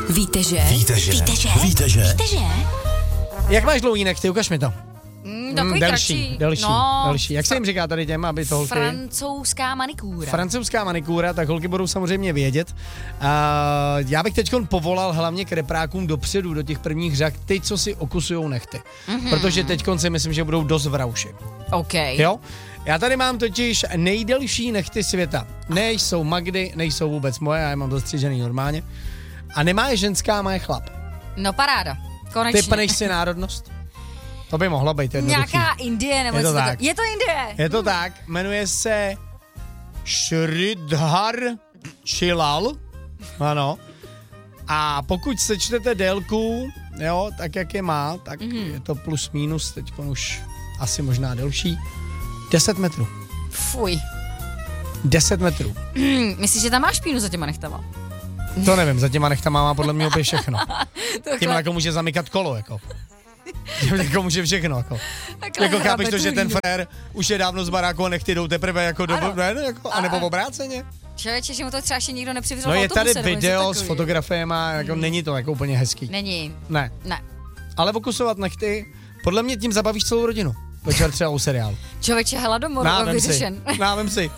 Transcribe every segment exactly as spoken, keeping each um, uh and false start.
Víte, že? Víte, že? Víte, že? Víte, že? Víte, že? Jak máš dlouhý nechty? Ukaž mi to. Mm, takový delší, kratší. delší, no, delší. Jak se jim říká tady těm, aby to holky... Francouzská manikúra. Francouzská manikúra, tak holky budou samozřejmě vědět. Uh, já bych teďkon povolal hlavně k reprákům dopředu, do těch prvních řad, ty, co si okusujou nechty. Mm-hmm. Protože teďkon si myslím, že budou dost v rauši. OK. Jo? Já tady mám totiž nejdelší nechty světa. Nejsou Magdy, nejsou vůbec moje, já je mám dostřížený normálně. A nemá je ženská, má je chlap. No paráda, konečně. Typneš si národnost? To by mohlo být jednoduchý. Nějaká Indie, nebo Je to co tak. Je to Indie. Je to tak, jmenuje se Sridhar Chilal, ano. A pokud sečtete délku, jo, tak jak je má, tak mm-hmm. je to plus minus, teď už asi možná delší, deset metrů. Fuj. deset metrů. Mm, myslíš, že tam máš špínu za těma nechtama? To nevím, za těma nechtama má podle mě opět všechno. Tohle... Tím jako může zamykat kolo, jako. Tím jako může všechno, jako. Jako chápeš to, že ten frér už je dávno z baráku a nechty jdou teprve jako do... Ne, jako, a nebo obráceně. Člověče, že mu to třeba ještě nikdo nepřivřel. No je tady video s fotografiema, jako hmm. není to jako úplně hezký. Není. Ne. Ne. Ale okusovat nechty, podle mě tím zabavíš celou rodinu. Večer třeba u seriálu. Člověče, hladomor vyřešen. Návem si.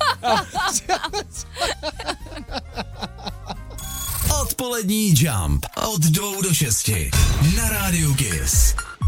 Odpolední Jump od dvou do šesti na rádiu Kiss.